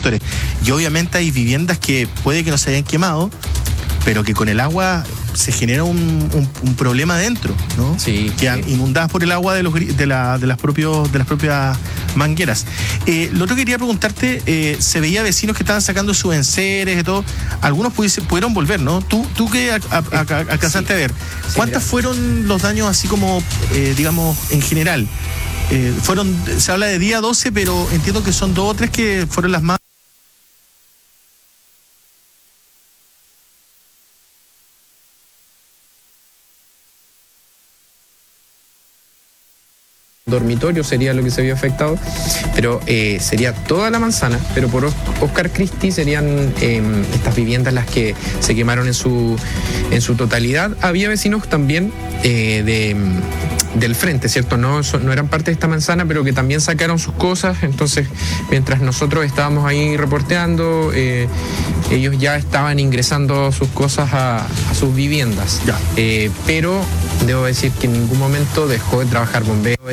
sectores. Y obviamente hay viviendas que puede que no se hayan quemado, pero que con el agua se genera un problema adentro, ¿no? Sí. Quedan inundadas por el agua de las propias mangueras. Lo otro que quería preguntarte, se veía vecinos que estaban sacando sus enseres y todo. Algunos pudieron volver, ¿no? Tú que alcanzaste a ver, ¿cuántas fueron los daños así como, digamos, en general? Se habla de día 12, pero entiendo que son 2 o 3 que fueron las más. Dormitorio sería lo que se vio afectado, pero sería toda la manzana, pero por Oscar Christie serían estas viviendas las que se quemaron en su totalidad. Había vecinos también del frente, ¿cierto? No eran parte de esta manzana, pero que también sacaron sus cosas. Entonces, mientras nosotros estábamos ahí reporteando, ellos ya estaban ingresando sus cosas a sus viviendas. Pero debo decir que en ningún momento dejó de trabajar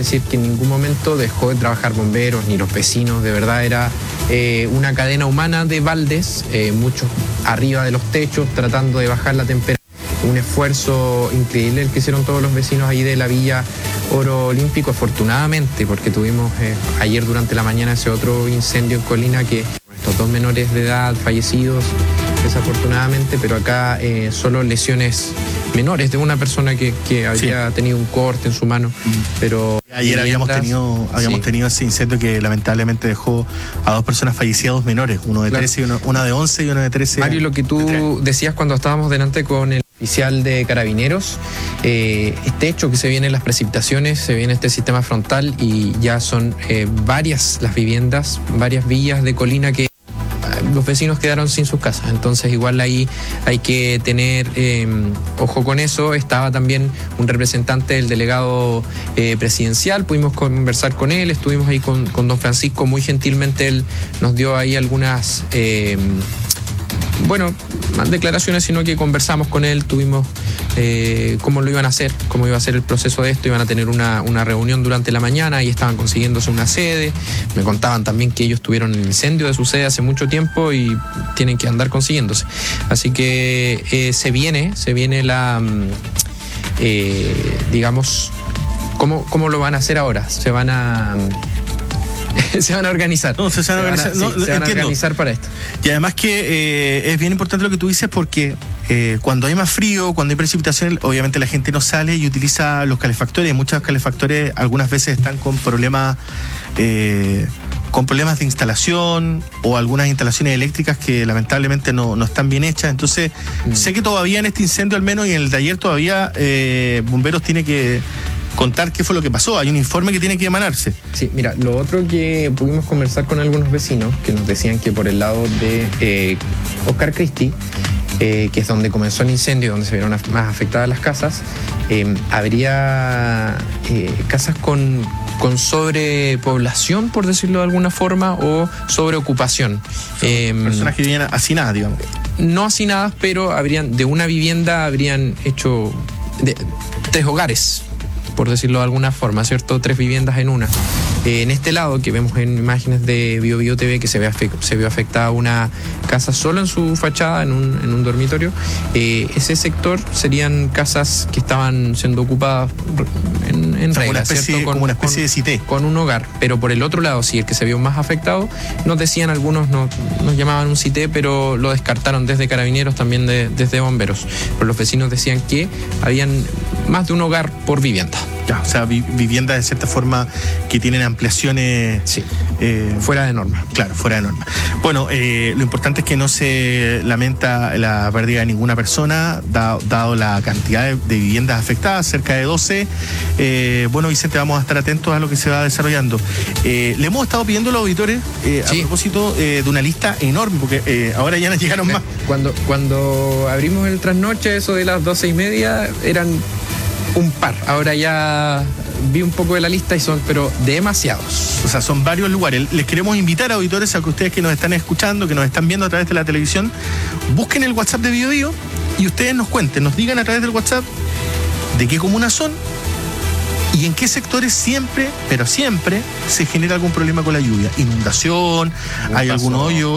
bomberos, ni los vecinos. De verdad era una cadena humana de baldes, muchos arriba de los techos tratando de bajar la temperatura. Un esfuerzo increíble el que hicieron todos los vecinos ahí de la Villa Oro Olímpico, afortunadamente, porque tuvimos ayer durante la mañana ese otro incendio en Colina, que estos 2 menores de edad fallecidos desafortunadamente, pero acá solo lesiones menores de una persona que había tenido un corte en su mano. Pero ayer habíamos tenido ese incendio que lamentablemente dejó a 2 personas fallecidas, 2 menores, uno de 13 y una de 11 y uno de 13. Mario, lo que tú decías cuando estábamos delante con el oficial de Carabineros, este hecho que se vienen las precipitaciones, se viene este sistema frontal y ya son varias las viviendas, varias villas de Colina que los vecinos quedaron sin sus casas. Entonces igual ahí hay que tener ojo con eso. Estaba también un representante del delegado presidencial, pudimos conversar con él, estuvimos ahí con don Francisco, muy gentilmente él nos dio ahí algunas más declaraciones, sino que conversamos con él, tuvimos cómo lo iban a hacer, cómo iba a ser el proceso de esto. Iban a tener una reunión durante la mañana y estaban consiguiéndose una sede. Me contaban también que ellos tuvieron el incendio de su sede hace mucho tiempo y tienen que andar consiguiéndose. Así que se viene la, digamos, ¿cómo lo van a hacer ahora? Se van a organizar. Se van a organizar para esto. Y además que es bien importante lo que tú dices, porque cuando hay más frío, cuando hay precipitación, obviamente la gente no sale y utiliza los calefactores. Muchos calefactores algunas veces están con problemas de instalación, o algunas instalaciones eléctricas que lamentablemente no están bien hechas. Entonces, sé que todavía en este incendio, al menos, y en el de ayer todavía, bomberos tiene que contar qué fue lo que pasó. Hay un informe que tiene que emanarse. Sí, mira, lo otro que pudimos conversar con algunos vecinos que nos decían que por el lado de Oscar Christie, que es donde comenzó el incendio, donde se vieron más afectadas las casas, habría casas con sobrepoblación, por decirlo de alguna forma, o sobreocupación. Personas que vivían hacinadas, digamos. No hacinadas, pero de una vivienda habrían hecho 3 hogares, por decirlo de alguna forma, ¿cierto? 3 viviendas en una. En este lado, que vemos en imágenes de BioBio TV, que se vio afectada una casa solo en su fachada, en un dormitorio, ese sector serían casas que estaban siendo ocupadas en regla, ¿cierto? Como una especie de cité. Con un hogar. Pero por el otro lado, sí, el que se vio más afectado, nos decían algunos, nos llamaban un cité, pero lo descartaron desde Carabineros, también desde bomberos. Pero los vecinos decían que habían más de un hogar por vivienda. O sea, viviendas de cierta forma que tienen ampliaciones. Sí. Fuera de norma. Claro, fuera de norma. Bueno, lo importante es que no se lamenta la pérdida de ninguna persona, dado la cantidad de viviendas afectadas, cerca de 12. Bueno, Vicente, vamos a estar atentos a lo que se va desarrollando. Le hemos estado pidiendo a los auditores, a propósito de una lista enorme, porque ahora ya nos llegaron más. Cuando abrimos el trasnoche, eso de las 12:30, eran un par. Ahora ya vi un poco de la lista y son, pero demasiados. O sea, son varios lugares. Les queremos invitar, auditores, a que ustedes que nos están escuchando, que nos están viendo a través de la televisión, busquen el WhatsApp de BioBio y ustedes nos cuenten, nos digan a través del WhatsApp de qué comunas son y en qué sectores siempre, pero siempre, se genera algún problema con la lluvia. Inundación, hay algún hoyo.